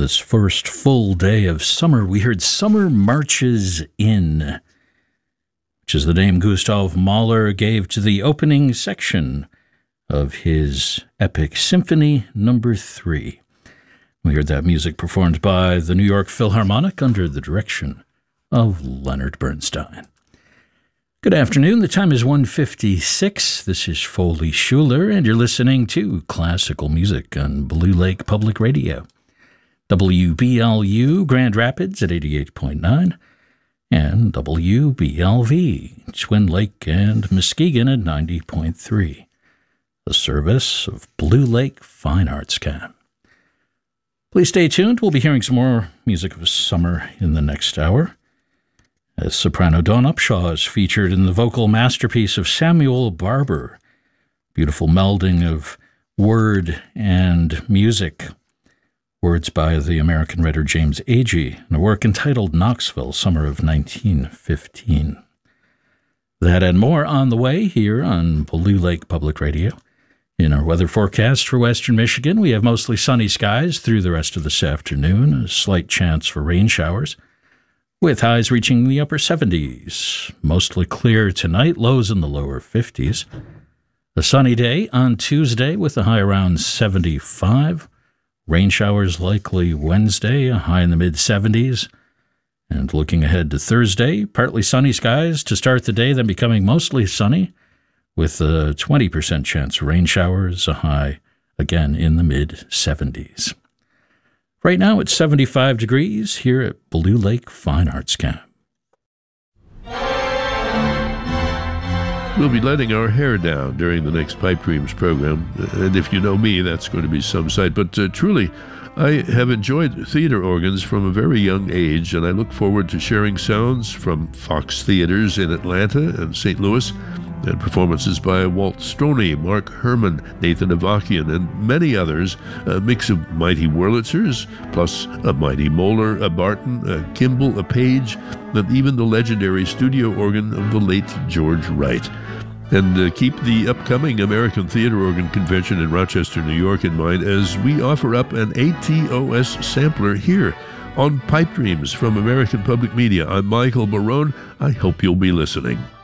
this first full day of summer, we heard Summer Marches In, which is the name Gustav Mahler gave to the opening section of his epic Symphony No. 3. We heard that music performed by the New York Philharmonic under the direction of Leonard Bernstein. Good afternoon. The time is 1:56. This is Foley Schuler, and you're listening to classical music on Blue Lake Public Radio. WBLU Grand Rapids at 88.9 and WBLV Twin Lake and Muskegon at 90.3. The service of Blue Lake Fine Arts Camp. Please stay tuned. We'll be hearing some more music of summer in the next hour, as soprano Dawn Upshaw is featured in the vocal masterpiece of Samuel Barber. Beautiful melding of word and music. Words by the American writer James Agee, in a work entitled Knoxville, summer of 1915. That and more on the way here on Blue Lake Public Radio. In our weather forecast for western Michigan, we have mostly sunny skies through the rest of this afternoon, a slight chance for rain showers, with highs reaching the upper 70s. Mostly clear tonight, lows in the lower 50s. A sunny day on Tuesday with a high around 75. Rain showers likely Wednesday, a high in the mid-70s. And looking ahead to Thursday, partly sunny skies to start the day, then becoming mostly sunny, with a 20% chance of rain showers, a high again in the mid-70s. Right now it's 75 degrees here at Blue Lake Fine Arts Camp. We'll be letting our hair down during the next Pipe Dreams program, and if you know me, that's going to be some sight. But truly, I have enjoyed theater organs from a very young age, and I look forward to sharing sounds from Fox Theaters in Atlanta and St. Louis, and performances by Walt Stoney, Mark Herman, Nathan Avakian, and many others, a mix of mighty Wurlitzers, plus a mighty Moeller, a Barton, a Kimball, a Page, and even the legendary studio organ of the late George Wright. And keep the upcoming American Theater Organ Convention in Rochester, New York in mind as we offer up an ATOS sampler here on Pipe Dreams from American Public Media. I'm Michael Barone. I hope you'll be listening.